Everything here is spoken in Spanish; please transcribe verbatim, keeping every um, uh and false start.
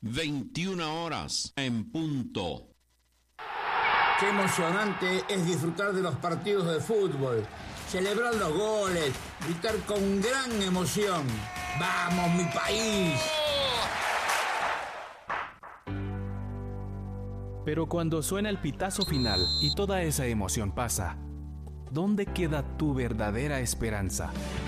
veintiuna horas en punto. Qué emocionante es disfrutar de los partidos de fútbol, celebrar los goles, gritar con gran emoción. ¡Vamos, mi país! Pero cuando suena el pitazo final y toda esa emoción pasa, ¿dónde queda tu verdadera esperanza?